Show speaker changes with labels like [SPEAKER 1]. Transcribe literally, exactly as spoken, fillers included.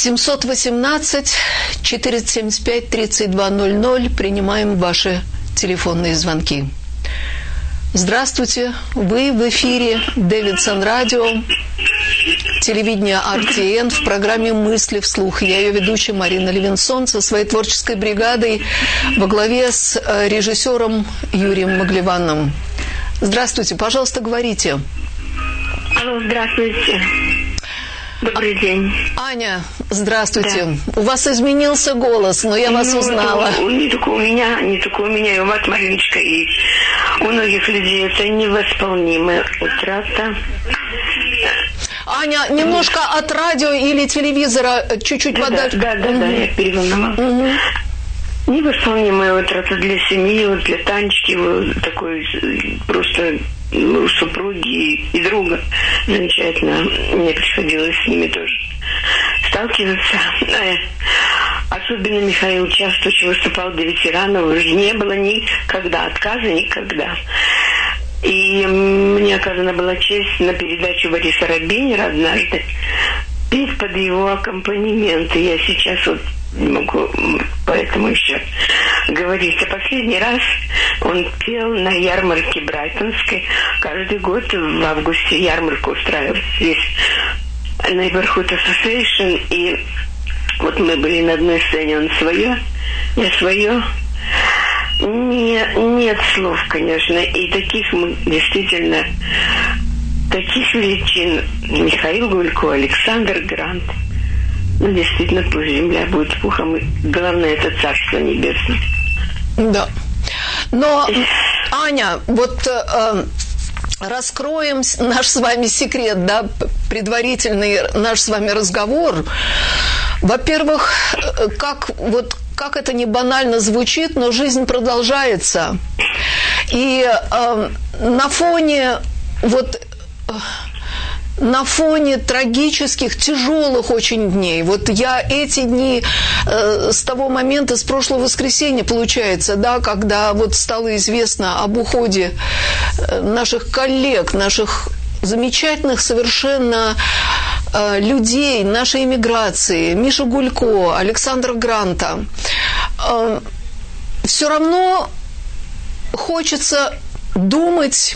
[SPEAKER 1] семьсот восемнадцать четыреста семьдесят пять тридцать два ноль ноль. Принимаем ваши телефонные звонки. Здравствуйте, вы в эфире Дэвидсон Радио, телевидение ар ти эн в программе «Мысли вслух». Я ее ведущая Марина Левинсон со своей творческой бригадой во главе с режиссером Юрием Маглеваном. Здравствуйте, пожалуйста, говорите.
[SPEAKER 2] Алло, здравствуйте. Добрый день.
[SPEAKER 1] Аня, здравствуйте. Да. У вас изменился голос, но я вас ну, узнала.
[SPEAKER 2] Это, не только у меня, не только у меня, и у вас, Мариночка, и у многих людей это невосполнимая утрата.
[SPEAKER 1] Аня, немножко от радио или телевизора чуть-чуть
[SPEAKER 2] да,
[SPEAKER 1] подальше.
[SPEAKER 2] Да, да, да, да, я переволновалась. Угу. Невосполнимая утрата для семьи, вот для Танечки, вот такой просто ну, супруги и друга. Замечательно. Мне приходилось с ними тоже сталкиваться. Особенно Михаил часто очень выступал для ветеранов. Уже не было никогда отказа, никогда. И мне оказана была честь на передачу Бориса Рабинера однажды петь под его аккомпанемент. И я сейчас вот не могу поэтому еще говорить. А последний раз он пел на ярмарке Брайтонской. Каждый год в августе ярмарку устраивают здесь Neighborhood Association. И вот мы были на одной сцене, он свое, я свое. Не, нет слов, конечно. И таких мы действительно, таких величин Михаил Гулько, Александр Грант. Ну, действительно, пусть земля будет пухом. И главное, это Царство Небесное.
[SPEAKER 1] Да. Но, Аня, вот э, раскроем наш с вами секрет, да, предварительный наш с вами разговор. Во-первых, как вот как это не банально звучит, но жизнь продолжается. И э, на фоне вот э, на фоне трагических, тяжелых очень дней. Вот я эти дни э, с того момента, с прошлого воскресенья, получается, да, когда вот стало известно об уходе наших коллег, наших замечательных совершенно э, людей, нашей эмиграции, Миша Гулько, Александра Гранта, э, все равно хочется думать